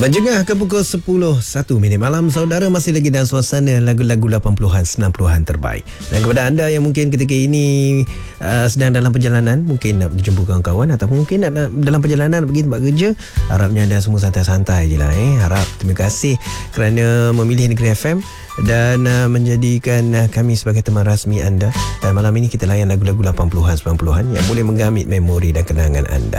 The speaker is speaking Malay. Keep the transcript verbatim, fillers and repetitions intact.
Menjengah ke pukul sepuluh satu minit malam, saudara masih lagi dalam suasana lagu-lagu lapan puluhan, sembilan puluhan terbaik. Dan kepada anda yang mungkin ketika ini uh, sedang dalam perjalanan, mungkin nak berjumpa kawan-kawan ataupun mungkin nak dalam perjalanan pergi tempat kerja, harapnya anda semua santai-santai je lah eh. Harap terima kasih kerana memilih Negeri F M dan uh, menjadikan uh, kami sebagai teman rasmi anda. Dan malam ini kita layan lagu-lagu lapan puluhan, sembilan puluhan yang boleh menggamit memori dan kenangan anda.